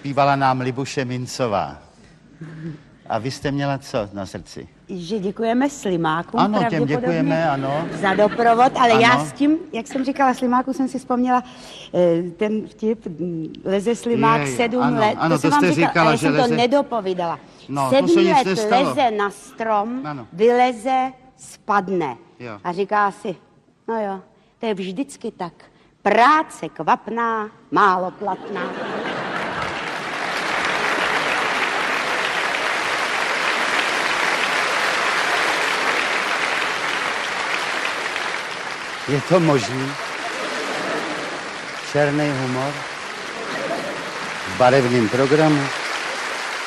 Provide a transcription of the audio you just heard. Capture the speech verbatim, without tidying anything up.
zpívala nám Libuše Mincová. A vy jste měla co na srdci? Že děkujeme Slimákům. Ano, těm děkujeme, ano. Za doprovod, ale ano. já s tím, jak jsem říkala Slimáku, jsem si vzpomněla ten vtip, leze Slimák Jej, sedm ano, let. ano, to, to jste jsem vám říkala, říkala, ale že jsem leze... to nedopovídala. No, sedm to se nic let nestalo. leze na strom, ano. vyleze, spadne. Jo. A říká si, no jo, to je vždycky tak. Práce kvapná, málo platná. Je to možný? Černý humor v barevném programu?